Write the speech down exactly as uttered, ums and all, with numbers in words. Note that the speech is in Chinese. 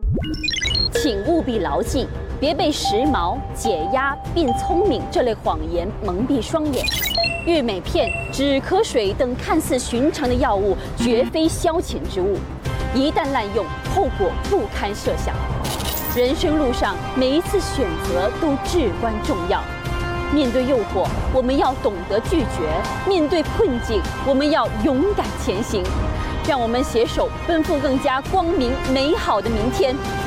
请务必牢记，别被时髦、解压并聪明这类谎言蒙蔽双眼。玉美片、止咳水等看似寻常的药物，绝非消遣之物，一旦滥用，后果不堪设想。人生路上，每一次选择都至关重要。面对诱惑，我们要懂得拒绝；面对困境，我们要勇敢前行。让我们携手奔赴更加光明美好的明天。